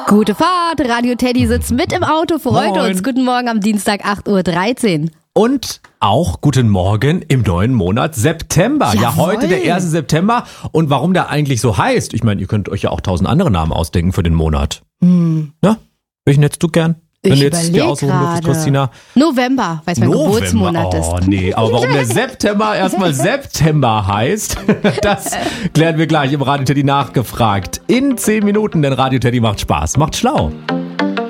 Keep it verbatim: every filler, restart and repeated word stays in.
Gute Fahrt, Radio Teddy sitzt mit im Auto, freut Moin. uns. Guten Morgen am Dienstag, acht Uhr dreizehn. Und auch guten Morgen im neuen Monat September. Ja, Jawohl. heute der erste September. Und warum der eigentlich so heißt? Ich meine, ihr könnt euch ja auch tausend andere Namen ausdenken für den Monat. Hm. Na, welchen hättest du gern? Wenn Ich du jetzt dir überleg aussuchen dürftest, gerade. Christina. November, weil es mein Geburtsmonat ist. Oh nee, aber warum der September erstmal September heißt, das klären wir gleich im Radio Teddy nachgefragt. In zehn Minuten, denn Radio Teddy macht Spaß, macht schlau.